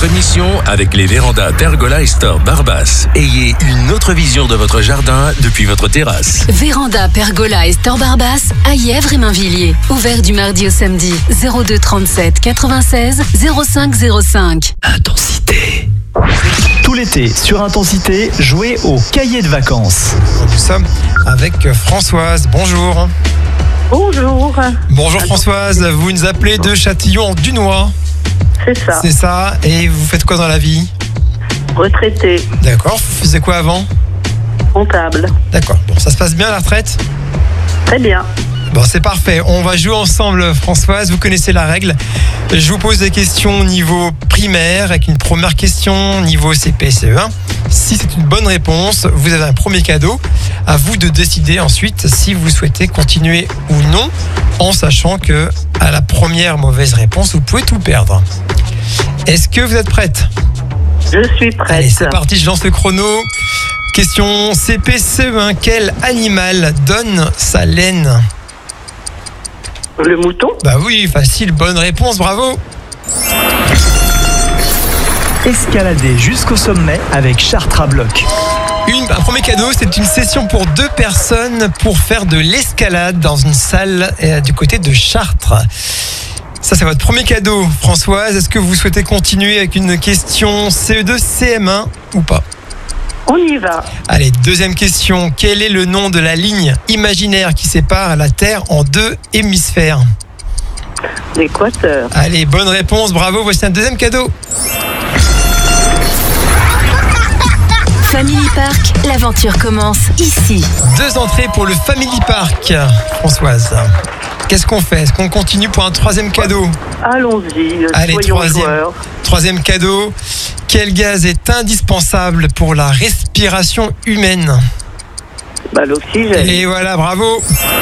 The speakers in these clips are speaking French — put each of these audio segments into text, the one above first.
votre mission avec les vérandas Pergola et Store Barbas. Ayez une autre vision de votre jardin depuis votre terrasse. Véranda Pergola et Store Barbas à Yèvres et Mainvilliers. Ouvert du mardi au samedi. 02 37 96 05 05. Intensité. Tout l'été, sur Intensité, jouez au cahier de vacances. Nous sommes avec Françoise. Bonjour. Bonjour. Bonjour Françoise, vous nous appelez de Châtillon-Dunois. C'est ça. C'est ça. Et vous faites quoi dans la vie? Retraité, D'accord. Vous faisiez quoi avant? comptable. D'accord. Bon, ça se passe bien la retraite? Très bien. Bon, c'est parfait. On va jouer ensemble, Françoise. Vous connaissez la règle. Je vous pose des questions au niveau primaire avec une première question niveau CP-CE1. Si c'est une bonne réponse, vous avez un premier cadeau. À vous de décider ensuite si vous souhaitez continuer ou non, en sachant que à la première mauvaise réponse, vous pouvez tout perdre. Est-ce que vous êtes prête? Je suis prête. Allez, c'est parti. Je lance le chrono. Question CP-CE1. Quel animal donne sa laine? Le mouton? Bah oui, facile, bonne réponse, bravo. Escaladez jusqu'au sommet avec Chartres à bloc. Un premier cadeau, c'est une session pour 2 personnes pour faire de l'escalade dans une salle du côté de Chartres. Ça, c'est votre premier cadeau, Françoise. Est-ce que vous souhaitez continuer avec une question CE2, CM1 ou pas? On y va. Allez, deuxième question. Quel est le nom de la ligne imaginaire qui sépare la Terre en 2 hémisphères? L'équateur. Allez, bonne réponse, bravo. Voici un deuxième cadeau. Family Park, l'aventure commence ici. 2 entrées pour le Family Park, Françoise. Qu'est-ce qu'on fait? Est-ce qu'on continue pour un troisième cadeau? Allons-y. Allez, Soyons joueurs. troisième cadeau. Quel gaz est indispensable pour la respiration humaine? Bah, l'oxygène. Et voilà, bravo.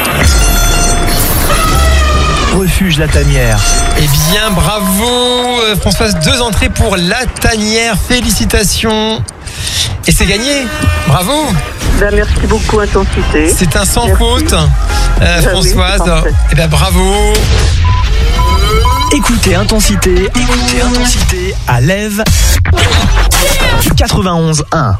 Refuge La Tanière. Eh bien, bravo, Françoise. 2 entrées pour La Tanière. Félicitations. Et c'est gagné. Bravo. Bah, merci beaucoup, Intensité. C'est un sans Merci. faute, Françoise. Oui, c'est parfait. Eh bien, bravo. Écoutez Intensité à l'Ève 91.1.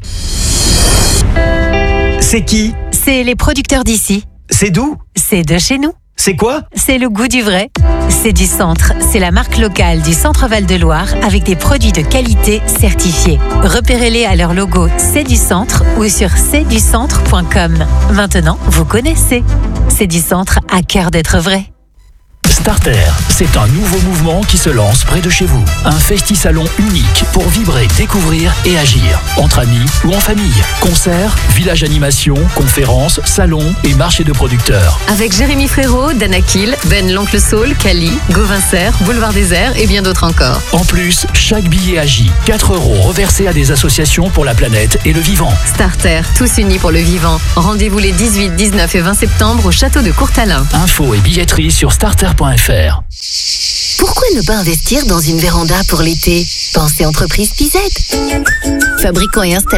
C'est qui? C'est les producteurs d'ici. C'est d'où? C'est de chez nous. C'est quoi? C'est le goût du vrai. C'est du centre. C'est la marque locale du Centre Val-de-Loire avec des produits de qualité certifiés. Repérez-les à leur logo C'est du Centre ou sur c'estducentre.com. Maintenant, vous connaissez. C'est du Centre à cœur d'être vrai. Starter, c'est un nouveau mouvement qui se lance près de chez vous. Un festi-salon unique pour vibrer, découvrir et agir. Entre amis ou en famille. Concerts, village animation, conférences, salons et marché de producteurs. Avec Jérémy Frérot, Dana Kiel, Ben l'Oncle Saul, Cali, Gauvin Serre, Boulevard Désert et bien d'autres encore. En plus, chaque billet agit. 4 € reversés à des associations pour la planète et le vivant. Starter, tous unis pour le vivant. Rendez-vous les 18, 19 et 20 septembre au château de Courtalin. Infos et billetterie sur starter.fr. Pourquoi ne pas investir dans une véranda pour l'été? Pensez entreprise Pizette. Fabricant et installateur